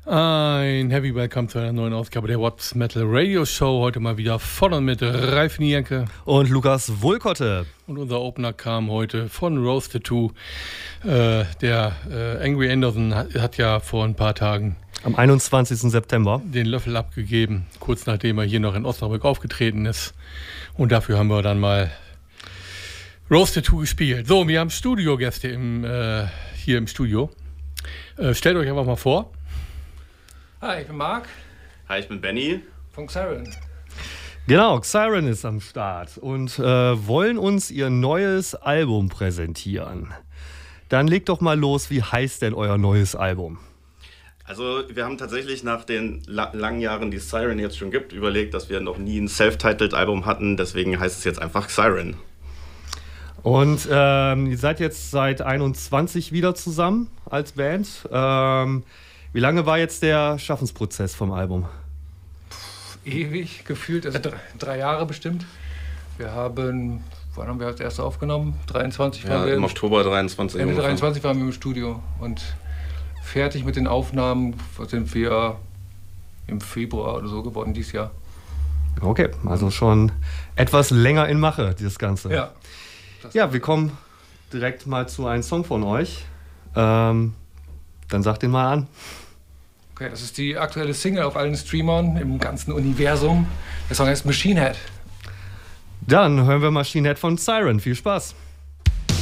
Ein Heavy Welcome zu einer neuen Ausgabe der What's Metal Radio Show. Heute mal wieder von und mit Ralf Nienke und Lukas Wohlkotte. Und unser Opener kam heute von Rose Tattoo. Der Angry Anderson hat ja vor ein paar Tagen am 21. September den Löffel abgegeben, kurz nachdem er hier noch in Osnabrück aufgetreten ist. Und dafür haben wir dann mal Rose Tattoo gespielt. So, wir haben Studiogäste hier im Studio. Stellt euch einfach mal vor. Hi, ich bin Marc. Hi, ich bin Benny. Von Xiren. Genau, Xiren ist am Start und wollen uns ihr neues Album präsentieren. Dann legt doch mal los, wie heißt denn euer neues Album? Also wir haben tatsächlich nach den langen Jahren, die Xiren jetzt schon gibt, überlegt, dass wir noch nie ein Self-Titled Album hatten. Deswegen heißt es jetzt einfach Xiren. Und ihr seid jetzt seit 21 wieder zusammen als Band. Wie lange war jetzt der Schaffensprozess vom Album? Ewig gefühlt, also 3 Jahre bestimmt. Wann haben wir als erste aufgenommen? 23 waren wir im Oktober 23. Ende 23 waren wir im Studio und fertig mit den Aufnahmen sind wir im Februar oder so geworden dieses Jahr. Okay, also schon etwas länger in Mache, dieses Ganze. Ja. Ja, wir kommen direkt mal zu einem Song von euch. Dann sagt den mal an. Okay, das ist die aktuelle Single auf allen Streamern im ganzen Universum. Der Song heißt Machine Head. Dann hören wir Machine Head von Xiren. Viel Spaß.